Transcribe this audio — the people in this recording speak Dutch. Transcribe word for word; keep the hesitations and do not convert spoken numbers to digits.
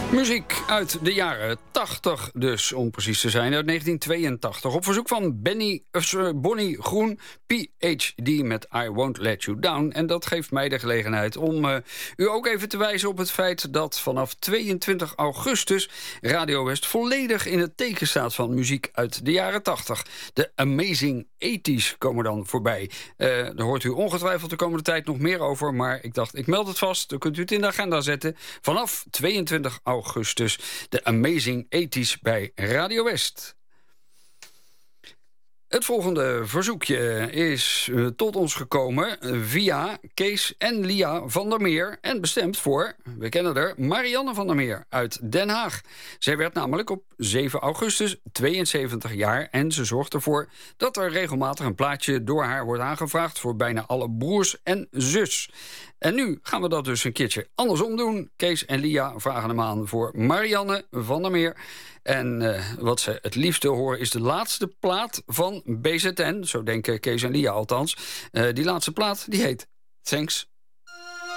Muziek uit de jaren tachtig dus, om precies te zijn, uit negentien tweeëntachtig. Op verzoek van Benny, uh, Bonnie Groen, P H D met I Won't Let You Down. En dat geeft mij de gelegenheid om uh, u ook even te wijzen op het feit dat vanaf tweeëntwintig augustus Radio West volledig in het teken staat van muziek uit de jaren tachtig. De Amazing tachtiger komen dan voorbij. Uh, daar hoort u ongetwijfeld de komende tijd nog meer over, maar ik dacht, ik meld het vast, dan kunt u het in de agenda zetten. Vanaf tweeëntwintig augustus de Amazing tachtiger bij Radio West. Het volgende verzoekje is uh, tot ons gekomen via Kees en Lia van der Meer en bestemd voor, we kennen haar, Marianne van der Meer uit Den Haag. Zij werd namelijk op zeven augustus tweeënzeventig jaar en ze zorgt ervoor dat er regelmatig een plaatje door haar wordt aangevraagd voor bijna alle broers en zus. En nu gaan we dat dus een keertje andersom doen. Kees en Lia vragen hem aan voor Marianne van der Meer. En uh, wat ze het liefste horen is de laatste plaat van B Z N. Zo denken Kees en Lia althans. Uh, die laatste plaat die heet Thanks